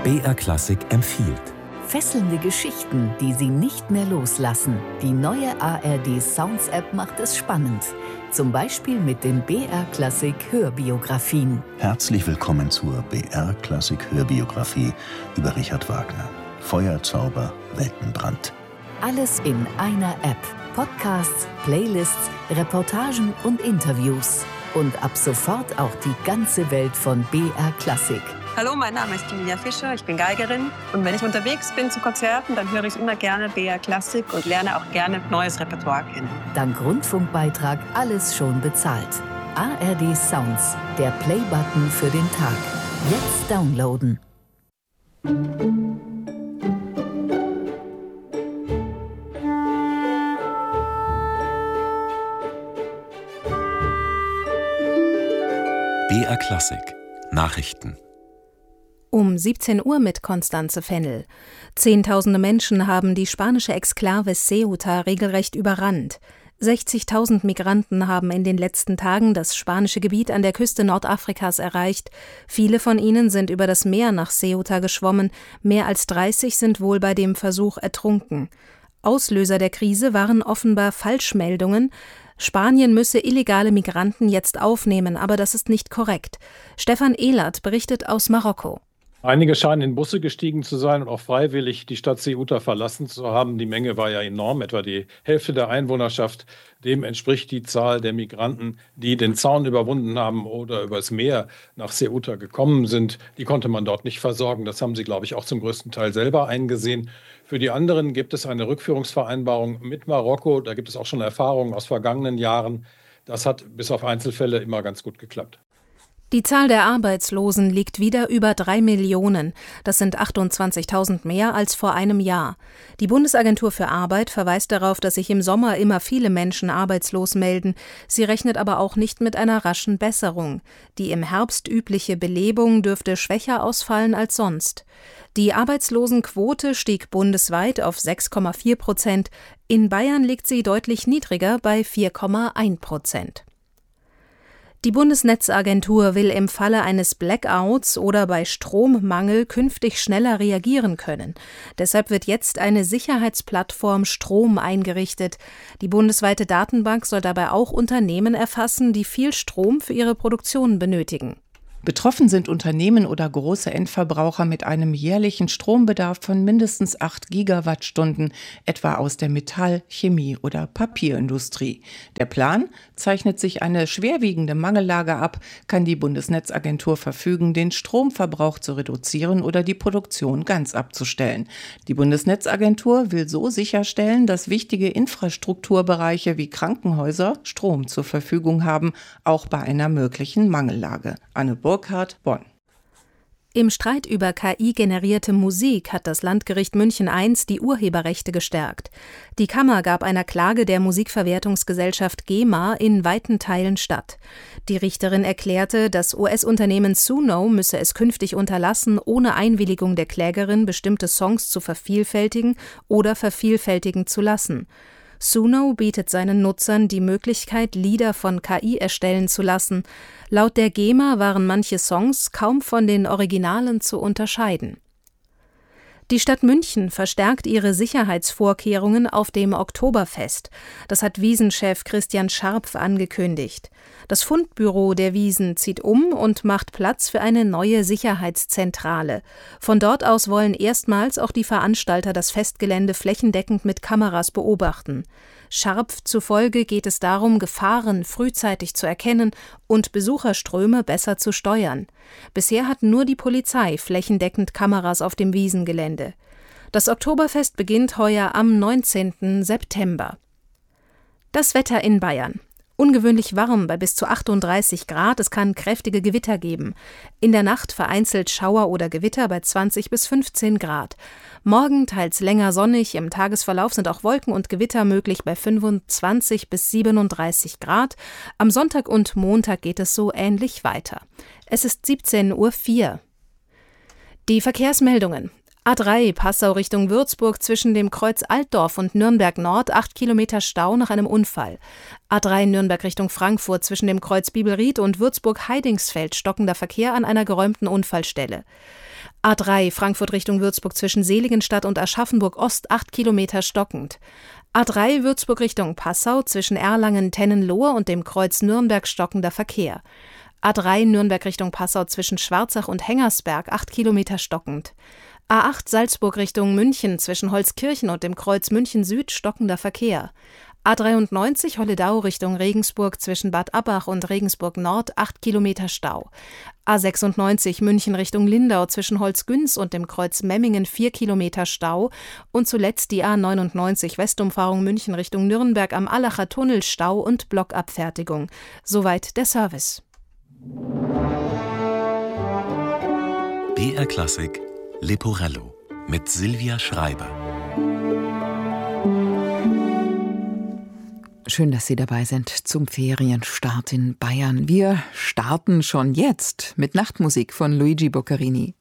BR Klassik empfiehlt. Fesselnde Geschichten, die Sie nicht mehr loslassen. Die neue ARD Sounds App macht es spannend. Zum Beispiel mit den BR Klassik Hörbiografien. Herzlich willkommen zur BR Klassik Hörbiografie über Richard Wagner. Feuerzauber, Weltenbrand. Alles in einer App. Podcasts, Playlists, Reportagen und Interviews. Und ab sofort auch die ganze Welt von BR Klassik. Hallo, mein Name ist Emilia Fischer, ich bin Geigerin. Und wenn ich unterwegs bin zu Konzerten, dann höre ich immer gerne BR Klassik und lerne auch gerne neues Repertoire kennen. Dank Rundfunkbeitrag alles schon bezahlt. ARD Sounds, der Play-Button für den Tag. Jetzt downloaden. BR Klassik Nachrichten. Um 17 Uhr mit Constanze Fennel. Zehntausende Menschen haben die spanische Exklave Ceuta regelrecht überrannt. 60.000 Migranten haben in den letzten Tagen das spanische Gebiet an der Küste Nordafrikas erreicht. Viele von ihnen sind über das Meer nach Ceuta geschwommen. Mehr als 30 sind wohl bei dem Versuch ertrunken. Auslöser der Krise waren offenbar Falschmeldungen. Spanien müsse illegale Migranten jetzt aufnehmen, aber das ist nicht korrekt. Stefan Ehlert berichtet aus Marokko. Einige scheinen in Busse gestiegen zu sein und auch freiwillig die Stadt Ceuta verlassen zu haben. Die Menge war ja enorm, etwa die Hälfte der Einwohnerschaft. Dem entspricht die Zahl der Migranten, die den Zaun überwunden haben oder übers Meer nach Ceuta gekommen sind. Die konnte man dort nicht versorgen. Das haben sie, glaube ich, auch zum größten Teil selber eingesehen. Für die anderen gibt es eine Rückführungsvereinbarung mit Marokko. Da gibt es auch schon Erfahrungen aus vergangenen Jahren. Das hat bis auf Einzelfälle immer ganz gut geklappt. Die Zahl der Arbeitslosen liegt wieder über 3 Millionen. Das sind 28.000 mehr als vor einem Jahr. Die Bundesagentur für Arbeit verweist darauf, dass sich im Sommer immer viele Menschen arbeitslos melden. Sie rechnet aber auch nicht mit einer raschen Besserung. Die im Herbst übliche Belebung dürfte schwächer ausfallen als sonst. Die Arbeitslosenquote stieg bundesweit auf 6,4%. In Bayern liegt sie deutlich niedriger bei 4,1%. Die Bundesnetzagentur will im Falle eines Blackouts oder bei Strommangel künftig schneller reagieren können. Deshalb wird jetzt eine Sicherheitsplattform Strom eingerichtet. Die bundesweite Datenbank soll dabei auch Unternehmen erfassen, die viel Strom für ihre Produktion benötigen. Betroffen sind Unternehmen oder große Endverbraucher mit einem jährlichen Strombedarf von mindestens 8 Gigawattstunden, etwa aus der Metall-, Chemie- oder Papierindustrie. Der Plan: Zeichnet sich eine schwerwiegende Mangellage ab, kann die Bundesnetzagentur verfügen, den Stromverbrauch zu reduzieren oder die Produktion ganz abzustellen. Die Bundesnetzagentur will so sicherstellen, dass wichtige Infrastrukturbereiche wie Krankenhäuser Strom zur Verfügung haben, auch bei einer möglichen Mangellage. Anne Burkhardt, Bonn. Im Streit über KI-generierte Musik hat das Landgericht München I die Urheberrechte gestärkt. Die Kammer gab einer Klage der Musikverwertungsgesellschaft GEMA in weiten Teilen statt. Die Richterin erklärte, das US-Unternehmen Suno müsse es künftig unterlassen, ohne Einwilligung der Klägerin bestimmte Songs zu vervielfältigen oder vervielfältigen zu lassen. Suno bietet seinen Nutzern die Möglichkeit, Lieder von KI erstellen zu lassen. Laut der GEMA waren manche Songs kaum von den Originalen zu unterscheiden. Die Stadt München verstärkt ihre Sicherheitsvorkehrungen auf dem Oktoberfest. Das hat Wiesenchef Christian Scharpf angekündigt. Das Fundbüro der Wiesn zieht um und macht Platz für eine neue Sicherheitszentrale. Von dort aus wollen erstmals auch die Veranstalter das Festgelände flächendeckend mit Kameras beobachten. Scharpf zufolge geht es darum, Gefahren frühzeitig zu erkennen und Besucherströme besser zu steuern. Bisher hat nur die Polizei flächendeckend Kameras auf dem Wiesengelände. Das Oktoberfest beginnt heuer am 19. September. Das Wetter in Bayern. Ungewöhnlich warm bei bis zu 38 Grad, es kann kräftige Gewitter geben. In der Nacht vereinzelt Schauer oder Gewitter bei 20 bis 15 Grad. Morgen teils länger sonnig, im Tagesverlauf sind auch Wolken und Gewitter möglich bei 25 bis 37 Grad. Am Sonntag und Montag geht es so ähnlich weiter. Es ist 17:04 Uhr. Die Verkehrsmeldungen. A3 Passau Richtung Würzburg zwischen dem Kreuz Altdorf und Nürnberg Nord 8 Kilometer Stau nach einem Unfall. A3 Nürnberg Richtung Frankfurt zwischen dem Kreuz Bibelried und Würzburg Heidingsfeld stockender Verkehr an einer geräumten Unfallstelle. A3 Frankfurt Richtung Würzburg zwischen Seligenstadt und Aschaffenburg Ost 8 Kilometer stockend. A3 Würzburg Richtung Passau zwischen Erlangen-Tennenlohe und dem Kreuz Nürnberg stockender Verkehr. A3 Nürnberg Richtung Passau zwischen Schwarzach und Hengersberg 8 Kilometer stockend. A8 Salzburg Richtung München zwischen Holzkirchen und dem Kreuz München Süd stockender Verkehr. A93 Holledau Richtung Regensburg zwischen Bad Abbach und Regensburg Nord 8 Kilometer Stau. A96 München Richtung Lindau zwischen Holzgünz und dem Kreuz Memmingen 4 Kilometer Stau. Und zuletzt die A99 Westumfahrung München Richtung Nürnberg am Allacher Tunnel Stau und Blockabfertigung. Soweit der Service. BR Klassik Leporello mit Silvia Schreiber. Schön, dass Sie dabei sind zum Ferienstart in Bayern. Wir starten schon jetzt mit Nachtmusik von Luigi Boccherini.